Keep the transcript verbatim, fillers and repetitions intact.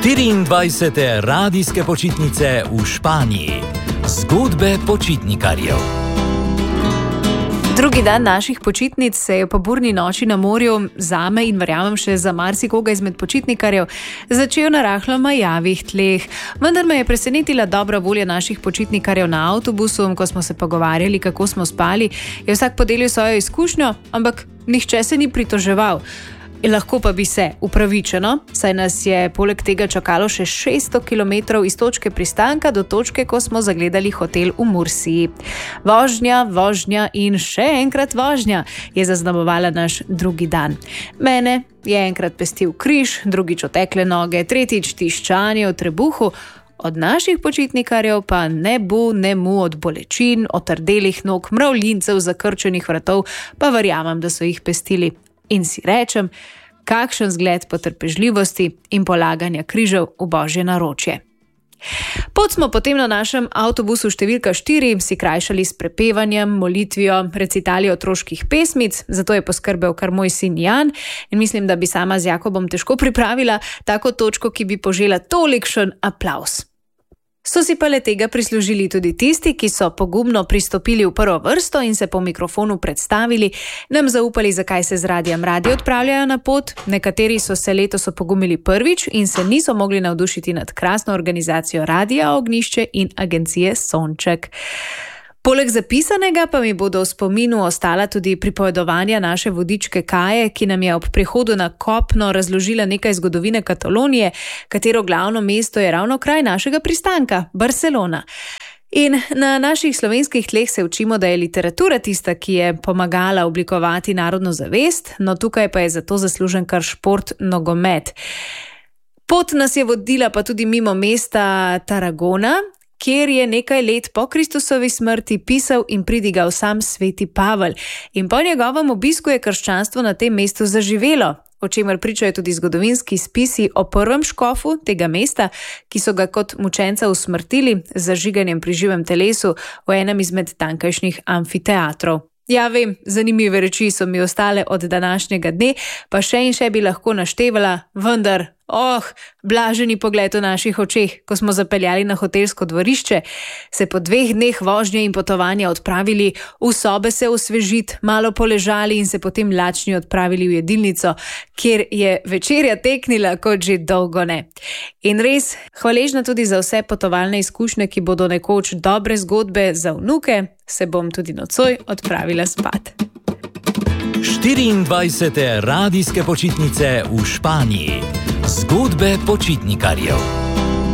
štiriindvajsete radijske počitnice v Španiji. Zgodbe počitnikarjev. Drugi dan naših počitnic se je po burni noči na morju zame in verjamem še za marsikoga izmed počitnikarjev začel na rahlo majavih tleh. Vendar me je presenetila dobra volja naših počitnikarjev na avtobusu, ko smo se pogovarjali, kako smo spali. Je vsak podelil svojo izkušnjo, ampak nihče se ni pritoževal. Lahko pa bi se upravičeno, saj nas je poleg tega čakalo še šeststo kilometrov iz točke pristanka do točke, ko smo zagledali hotel v Mursiji. Vožnja, vožnja in še enkrat vožnja je zaznamovala naš drugi dan. Mene je enkrat pestil križ, drugič otekle noge, tretjič tiščanje v trebuhu. Od naših počitnikarjev pa ne bu, ne mu od bolečin, otrdelih nog, mravljincev, zakrčenih vratov, pa verjamem, da so jih pestili. In si rečem, kakšen zgled potrpežljivosti in polaganja križev v božje naročje. Pot smo potem na našem avtobusu številka štiri si krajšali s prepevanjem, molitvijo, recitali otroških pesmic, zato je poskrbel kar moj sin Jan in mislim, da bi sama z Jakobom težko pripravila tako točko, ki bi požela tolikšen aplavz. So si pa le tega prislužili tudi tisti, ki so pogumno pristopili v prvo vrsto in se po mikrofonu predstavili, nam zaupali, zakaj se z Radiem radi odpravljajo na pot. Nekateri so se letos opogumili prvič in se niso mogli navdušiti nad krasno organizacijo Radia Ognjišče in agencije Sonček. Poleg zapisanega pa mi bodo v spominu ostala tudi pripovedovanja naše vodičke Kaje, ki nam je ob prihodu na kopno razložila nekaj zgodovine Katalonije, katero glavno mesto je ravno kraj našega pristanka, Barcelona. In na naših slovenskih tleh se učimo, da je literatura tista, ki je pomagala oblikovati narodno zavest, no tukaj pa je zato zaslužen kar šport nogomet. Pot nas je vodila pa tudi mimo mesta Tarragona, kjer je nekaj let po Kristusovi smrti pisal in pridigal sam sveti Pavel. In po njegovem obisku je krščanstvo na tem mestu zaživelo, o čemer pričajo tudi zgodovinski spisi o prvem škofu tega mesta, ki so ga kot mučenca usmrtili z zažiganjem pri živem telesu v enem izmed tankajšnjih amfiteatrov. Ja, vem, zanimive reči so mi ostale od današnjega dne, pa še in še bi lahko naštevala, vendar, oh, blaženi pogled v naših očeh, ko smo zapeljali na hotelsko dvorišče, se po dveh dneh vožnje in potovanja odpravili v sobe se osvežit, malo poležali in se potem lačni odpravili v jedilnico, kjer je večerja teknila kot že dolgo ne. In res, hvaležna tudi za vse potovalne izkušnje, ki bodo nekoč dobre zgodbe za vnuke, se bom tudi nocoj odpravila spat. štiriindvajsete radijske počitnice v Španiji. Zgodbe počitnikarjev.